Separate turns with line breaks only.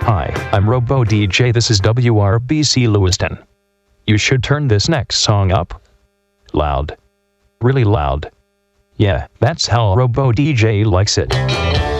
Hi, I'm Robo DJ. This is WRBC Lewiston. You should turn this next song up. Loud. Really loud. Yeah, that's how Robo DJ likes it.